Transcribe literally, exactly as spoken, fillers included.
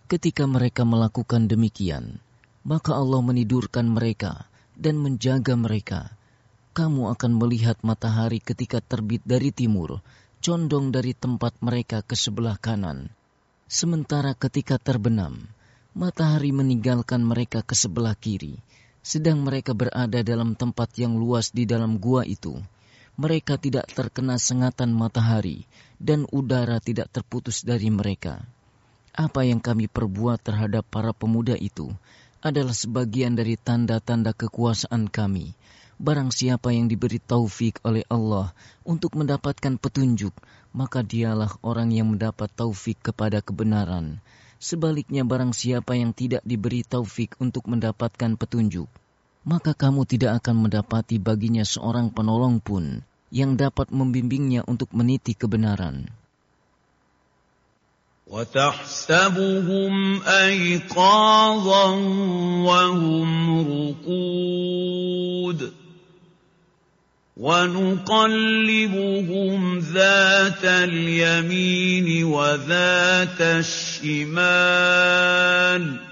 Ketika mereka melakukan demikian, maka Allah menidurkan mereka dan menjaga mereka. Kamu akan melihat matahari ketika terbit dari timur, condong dari tempat mereka ke sebelah kanan. Sementara ketika terbenam, matahari meninggalkan mereka ke sebelah kiri. Sedang mereka berada dalam tempat yang luas di dalam gua itu. Mereka tidak terkena sengatan matahari dan udara tidak terputus dari mereka. Apa yang kami perbuat terhadap para pemuda itu adalah sebagian dari tanda-tanda kekuasaan kami. Barang siapa yang diberi taufik oleh Allah untuk mendapatkan petunjuk, maka dialah orang yang mendapat taufik kepada kebenaran. Sebaliknya barang siapa yang tidak diberi taufik untuk mendapatkan petunjuk, maka kamu tidak akan mendapati baginya seorang penolong pun yang dapat membimbingnya untuk meniti kebenaran. وَتَحْسَبُهُمْ أَيْقَاظًا وَهُمْ رُقُودٌ وَنُقَلِّبُهُمْ ذَاتَ الْيَمِينِ وَذَاتَ الشِّمَالِ